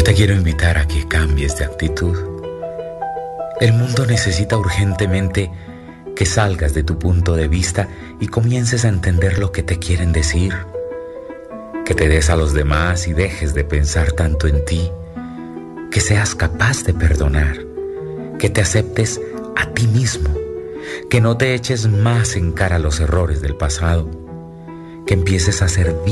Yo te quiero invitar a que cambies de actitud. El mundo necesita urgentemente que salgas de tu punto de vista y comiences a entender lo que te quieren decir. Que te des a los demás y dejes de pensar tanto en ti. Que seas capaz de perdonar. Que te aceptes a ti mismo. Que no te eches más en cara los errores del pasado. Que empieces a servir